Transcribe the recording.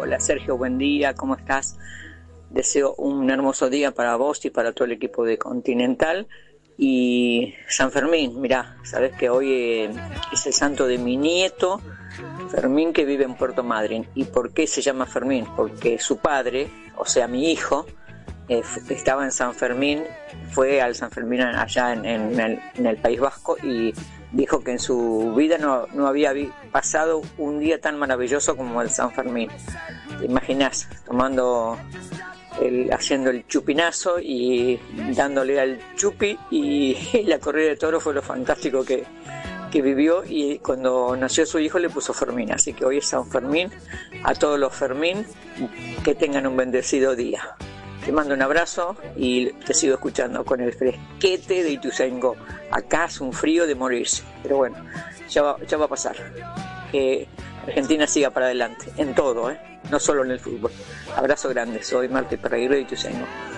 Hola Sergio, buen día, ¿cómo estás? Deseo un hermoso día para vos y para todo el equipo de Continental. Y San Fermín, mirá, sabés que hoy es el santo de mi nieto Fermín, que vive en Puerto Madryn. ¿Y por qué se llama Fermín? Porque su padre, o sea mi hijo, estaba en San Fermín, fue al San Fermín allá en el País Vasco, y dijo que en su vida no había pasado un día tan maravilloso como el San Fermín. ¿Te imaginás? Haciendo el chupinazo y dándole al chupi, y la corrida de toros fue lo fantástico que vivió, y cuando nació su hijo le puso Fermín. Así que hoy es San Fermín. A todos los Fermín, que tengan un bendecido día. Te mando un abrazo y te sigo escuchando con el fresquete de Ituzaingó. Acá es un frío de morirse, pero bueno, ya va a pasar. Que Argentina siga para adelante, en todo, no solo en el fútbol. Abrazo grande, soy Marta Iparraguirre de Ituzaingó.